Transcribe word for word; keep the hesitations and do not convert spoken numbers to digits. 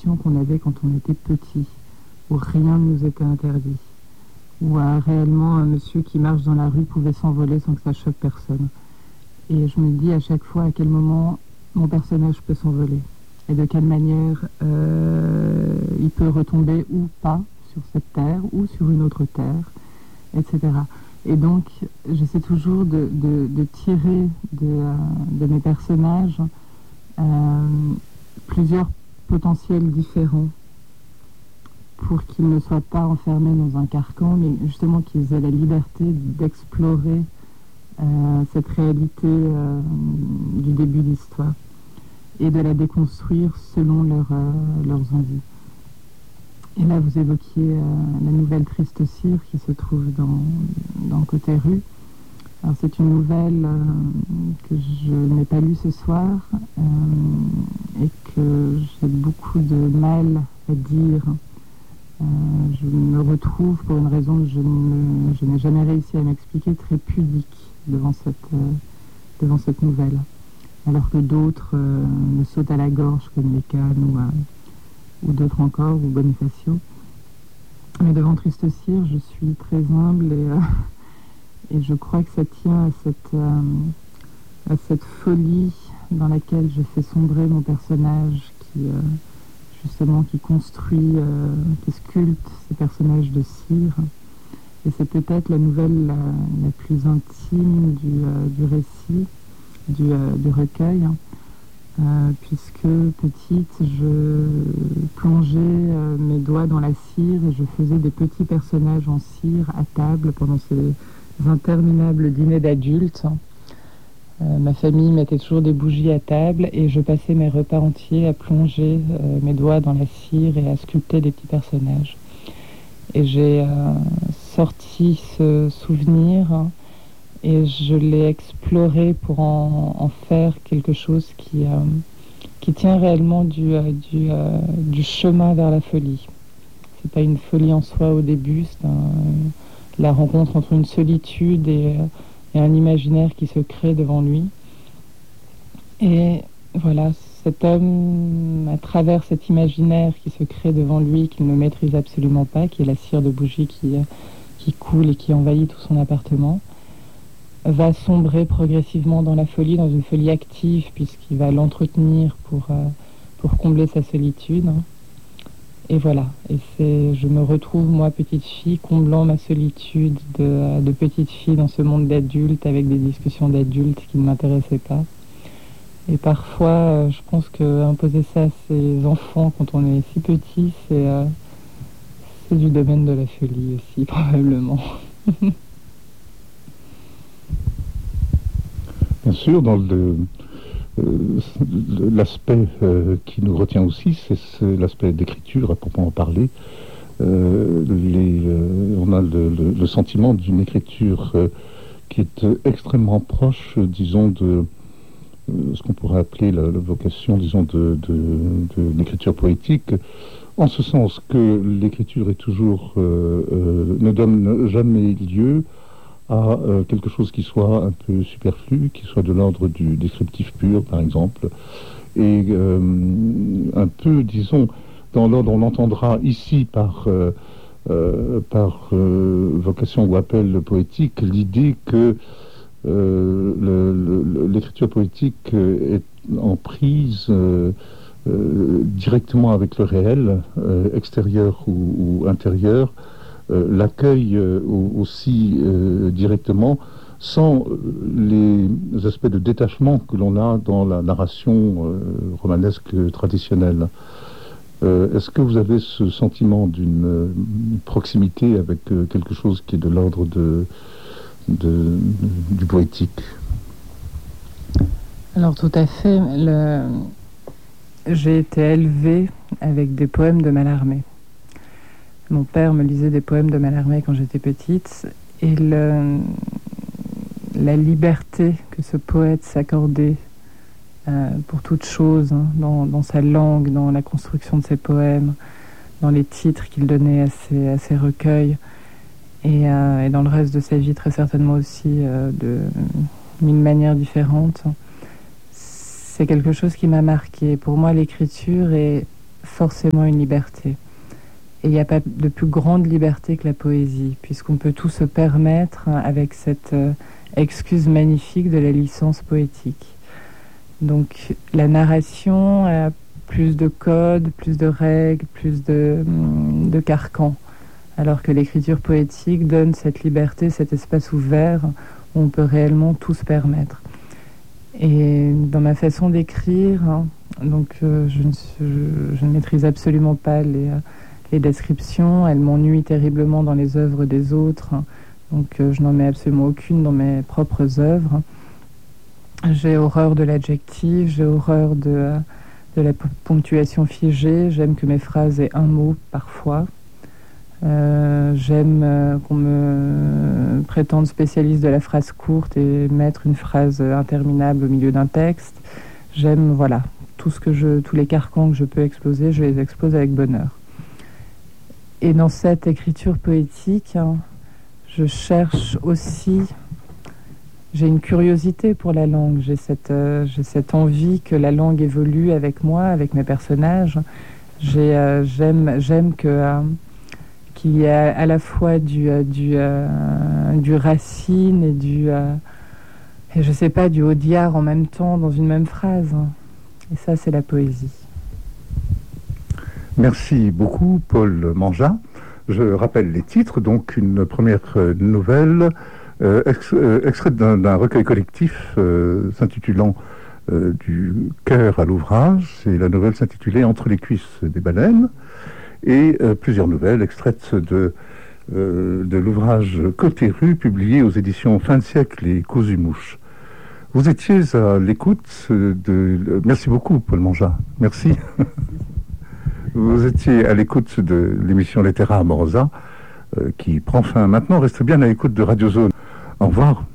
émotions qu'on avait quand on était petit, où rien ne nous était interdit, où euh, réellement un monsieur qui marche dans la rue pouvait s'envoler sans que ça choque personne. Et je me dis à chaque fois à quel moment mon personnage peut s'envoler et de quelle manière euh, il peut retomber ou pas sur cette terre ou sur une autre terre, et cetera. Et donc, j'essaie toujours de, de, de tirer de, euh, de mes personnages euh, plusieurs potentiels différents pour qu'ils ne soient pas enfermés dans un carcan, mais justement qu'ils aient la liberté d'explorer euh, cette réalité euh, du début de l'histoire et de la déconstruire selon leur, euh, leurs envies. Et là, vous évoquiez euh, la nouvelle Triste Cire qui se trouve dans, dans Côté Rue. Alors, c'est une nouvelle euh, que je n'ai pas lue ce soir euh, et que j'ai beaucoup de mal à dire. Euh, je me retrouve, pour une raison que je, ne, je n'ai jamais réussi à m'expliquer, très pudique devant cette, euh, devant cette nouvelle. Alors que d'autres euh, me sautent à la gorge, comme Lécan ou, euh, ou d'autres encore, ou Bonifacio. Mais devant Triste Cire, je suis très humble et, euh, et je crois que ça tient à cette, euh, à cette folie dans laquelle je fais sombrer mon personnage qui, euh, justement, qui construit, euh, qui sculpte ces personnages de cire. Et c'est peut-être la nouvelle la, la plus intime du, euh, du récit, du, euh, du recueil, euh, puisque petite, je plongeais euh, mes doigts dans la cire et je faisais des petits personnages en cire à table pendant ces interminables dîners d'adultes. Euh, ma famille mettait toujours des bougies à table et je passais mes repas entiers à plonger euh, mes doigts dans la cire et à sculpter des petits personnages. Et j'ai euh, sorti ce souvenir et je l'ai exploré pour en, en faire quelque chose qui, euh, qui tient réellement du, euh, du, euh, du chemin vers la folie. C'est pas une folie en soi au début, c'est un, la rencontre entre une solitude et, euh, et un imaginaire qui se crée devant lui. Et voilà, cet homme, à travers cet imaginaire qui se crée devant lui, qu'il ne maîtrise absolument pas, qui est la cire de bougie qui, qui coule et qui envahit tout son appartement, va sombrer progressivement dans la folie, dans une folie active, puisqu'il va l'entretenir pour, euh, pour combler sa solitude. Et voilà, et c'est, je me retrouve, moi, petite fille, comblant ma solitude de, de petite fille dans ce monde d'adultes, avec des discussions d'adultes qui ne m'intéressaient pas. Et parfois, euh, je pense qu'imposer ça à ses enfants quand on est si petit, c'est, euh, c'est du domaine de la folie aussi, probablement. Bien sûr, dans le, euh, l'aspect euh, qui nous retient aussi, c'est, c'est l'aspect d'écriture, à proprement parler. Euh, les, euh, on a le, le, le sentiment d'une écriture euh, qui est extrêmement proche, disons, de euh, ce qu'on pourrait appeler la, la vocation, disons, de, de, de l'écriture poétique, en ce sens que l'écriture est toujours, euh, euh, ne donne jamais lieu à euh, quelque chose qui soit un peu superflu, qui soit de l'ordre du descriptif pur, par exemple, et euh, un peu, disons, dans l'ordre, on entendra ici par, euh, euh, par euh, vocation ou appel poétique, l'idée que euh, le, le, l'écriture poétique est en prise euh, euh, directement avec le réel, euh, extérieur ou, ou intérieur, Euh, l'accueille euh, aussi euh, directement, sans les aspects de détachement que l'on a dans la narration euh, romanesque traditionnelle. Euh, est-ce que vous avez ce sentiment d'une euh, proximité avec euh, quelque chose qui est de l'ordre de, de, du poétique? Alors tout à fait. Le... J'ai été élevée avec des poèmes de Mallarmé. Mon père me lisait des poèmes de Mallarmé quand j'étais petite, et le, la liberté que ce poète s'accordait euh, pour toute chose, hein, dans, dans sa langue, dans la construction de ses poèmes, dans les titres qu'il donnait à ses, à ses recueils, et, euh, et dans le reste de sa vie très certainement aussi, euh, de mille manières différentes. C'est quelque chose qui m'a marqué. Pour moi, l'écriture est forcément une liberté. Et il n'y a pas de plus grande liberté que la poésie, puisqu'on peut tout se permettre avec cette euh, excuse magnifique de la licence poétique. Donc la narration a plus de codes, plus de règles, plus de, de carcans, alors que l'écriture poétique donne cette liberté, cet espace ouvert où on peut réellement tout se permettre. Et dans ma façon d'écrire, hein, donc euh, je, ne, je, je ne maîtrise absolument pas les, les descriptions, elles m'ennuient terriblement dans les œuvres des autres, hein, donc euh, je n'en mets absolument aucune dans mes propres œuvres. J'ai horreur de l'adjectif, j'ai horreur de, de la ponctuation figée, j'aime que mes phrases aient un mot parfois. Euh, j'aime euh, qu'on me prétende spécialiste de la phrase courte et mettre une phrase interminable au milieu d'un texte. J'aime, voilà, tout ce que je, tous les carcans que je peux exploser, je les expose avec bonheur. Et dans cette écriture poétique, hein, je cherche aussi, j'ai une curiosité pour la langue, j'ai cette, euh, j'ai cette envie que la langue évolue avec moi, avec mes personnages. J'ai, euh, j'aime, j'aime que... Euh, qu'il y a à la fois du, euh, du, euh, du Racine et du, euh, et je sais pas, du Audiard en même temps dans une même phrase. Et ça, c'est la poésie. Merci beaucoup, Paul Mangeat. Je rappelle les titres. Donc, une première nouvelle, euh, ex, euh, extraite d'un, d'un recueil collectif euh, s'intitulant euh, Du cœur à l'ouvrage. Et la nouvelle s'intitulait Entre les cuisses des baleines. Et euh, plusieurs nouvelles extraites de, euh, de l'ouvrage Côté rue, publié aux éditions Fin de siècle et Cousu mouche. Vous étiez à l'écoute de... Merci beaucoup, Paul Mangeat. Merci. Vous étiez à l'écoute de l'émission Lettera Amorosa, euh, qui prend fin maintenant. Restez bien à l'écoute de Radio Zone. Au revoir.